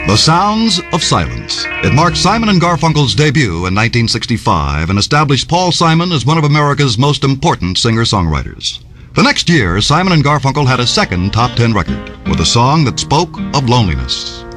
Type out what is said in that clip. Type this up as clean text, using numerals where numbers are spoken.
The Sounds of Silence. It marked Simon and Garfunkel's debut in 1965 and established Paul Simon as one of America's most important singer-songwriters. The next year, Simon and Garfunkel had a second top 10 record with a song that spoke of loneliness.